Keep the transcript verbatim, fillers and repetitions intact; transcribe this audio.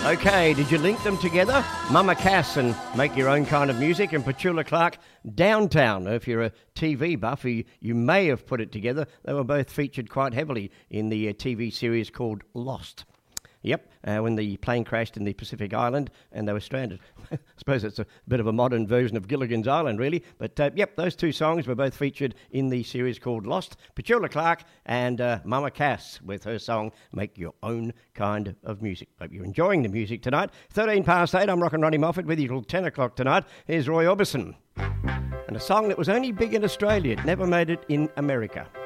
Okay, did you link them together? Mama Cass and Make Your Own Kind of Music, and Petula Clark, Downtown. If you're a T V buff, you, you may have put it together. They were both featured quite heavily in the uh, T V series called Lost. Yep, uh, when the plane crashed in the Pacific Island and they were stranded. I suppose it's a bit of a modern version of Gilligan's Island, really. But, uh, yep, those two songs were both featured in the series called Lost. Petula Clark and uh, Mama Cass with her song, Make Your Own Kind of Music. Hope you're enjoying the music tonight. thirteen past eight, I'm Rockin' Ronnie Moffat with you till ten o'clock tonight. Here's Roy Orbison. And a song that was only big in Australia. It never made it in America.